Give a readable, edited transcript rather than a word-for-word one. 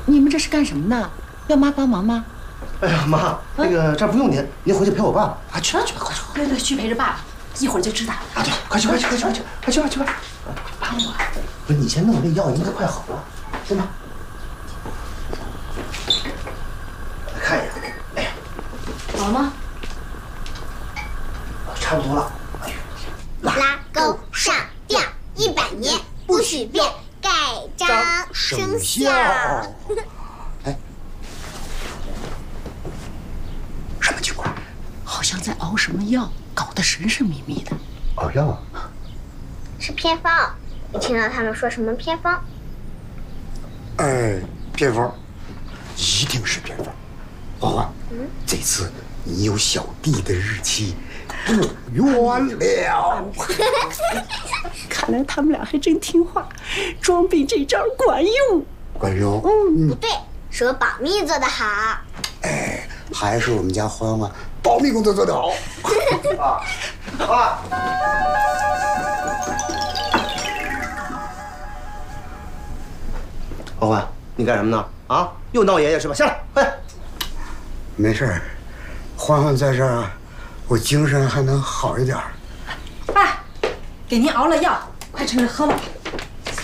你们这是干什么呢？要妈帮忙吗？ 哎呀，妈，那个这不用您回去陪我爸爸啊！去吧，快去！ 对，去陪着爸爸，一会儿就知道了。 啊，对，快去吧！ 帮我。 不是你先弄这药，应该快好了，是吗？来看一眼，哎呀， 好了吗？ 差不多了。哎呦， 拉钩上吊100年，不许变，盖章生效。 哎，什么情况？ 好像在熬什么药，搞得神神秘秘的。 熬药啊？ 是偏方，你听到他们说什么偏方？ 偏方，一定是偏方。花花，这次你有小弟的日期不远了。 看来他们俩还真听话，装病这招管用。 管用。 不对，是我保密做得好。 还是我们家欢欢保密工作做得好。 欢欢，你干什么呢？啊，又闹爷爷是吧？下来，快！ 没事儿，欢欢在这儿，我精神还能好一点。 爸，给您熬了药，快趁热喝了吧。